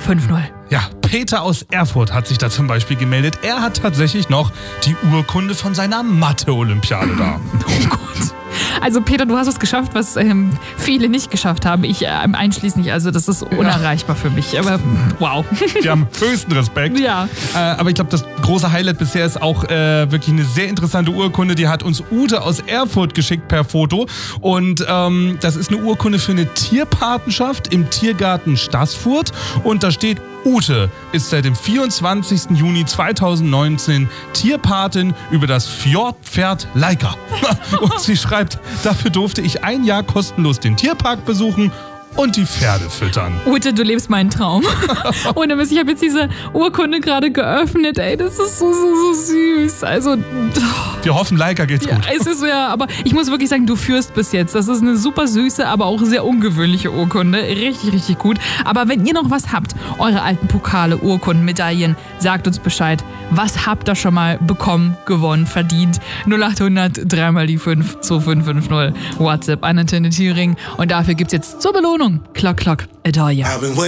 Ja, Peter aus Erfurt hat sich da zum Beispiel gemeldet. Er hat tatsächlich noch die Urkunde von seiner Mathe-Olympiade da. Oh Gott. Also Peter, du hast es geschafft, was viele nicht geschafft haben. Ich einschließlich. Also das ist unerreichbar für mich. Aber wow. Wir haben höchsten Respekt. Ja. Aber ich glaube, das große Highlight bisher ist auch wirklich eine sehr interessante Urkunde. Die hat uns Ute aus Erfurt geschickt per Foto. Und das ist eine Urkunde für eine Tierpatenschaft im Tiergarten Staßfurt. Und da steht: Ute ist seit dem 24. Juni 2019 Tierpatin über das Fjordpferd Laika. Und sie schreibt, dafür durfte ich ein Jahr kostenlos den Tierpark besuchen und die Pferde füttern. Ute, du lebst meinen Traum. Ohne Mist, ich habe jetzt diese Urkunde gerade geöffnet. Ey, das ist so süß. Also, wir hoffen, Laika geht's gut. Es ist aber ich muss wirklich sagen, du führst bis jetzt. Das ist eine super süße, aber auch sehr ungewöhnliche Urkunde. Richtig, richtig gut. Aber wenn ihr noch was habt, eure alten Pokale, Urkunden, Medaillen, sagt uns Bescheid. Was habt ihr schon mal bekommen, gewonnen, verdient? 0800 3 mal die 5 2550 WhatsApp an Antenne Thüringen. Und dafür gibt's jetzt zur Belohnung Klock, Klock, Adalia.